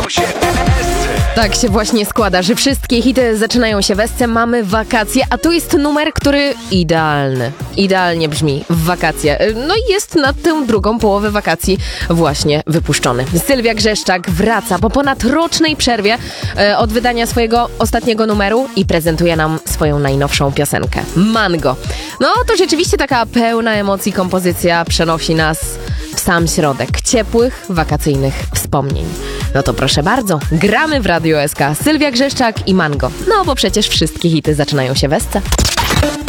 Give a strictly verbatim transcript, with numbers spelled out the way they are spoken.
zaczynają się w Esce. Tak się właśnie składa, że wszystkie hity zaczynają się w Esce, mamy wakacje, a to jest numer, który idealny, idealnie brzmi w wakacje. No i jest na tę drugą połowę wakacji właśnie wypuszczony. Sylwia Grzeszczak wraca po ponadrocznej przerwie e, od wydania swojego ostatniego numeru i prezentuje nam swoją najnowszą piosenkę, Mango. No to rzeczywiście taka pełna emocji kompozycja przenosi nas w sam środek ciepłych, wakacyjnych wspomnień. No to proszę bardzo, gramy w Radio S K. Sylwia Grzeszczak i Mango. No bo przecież wszystkie hity zaczynają się w Esce.